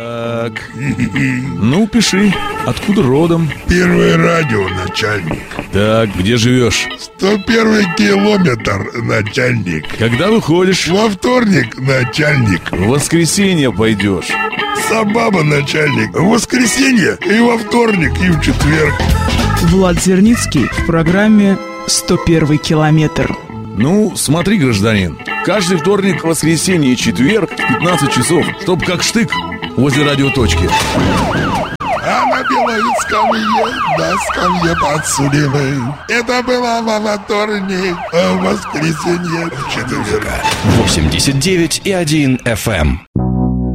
Так, ну пиши, откуда родом? Первое радио, начальник. Так, где живешь? 101 километр, начальник. Когда выходишь? Во вторник, начальник. В воскресенье пойдешь. Собаба, начальник. В воскресенье и во вторник, и в четверг. Влад Зерницкий в программе «101 километр». Ну, смотри, гражданин, каждый вторник, воскресенье и четверг в 15 часов, чтоб как штык возле радиоточки. А на белой скамье, на скамье подсудимый. Это было во вторник, а в воскресенье, в четверг. 89,1 FM.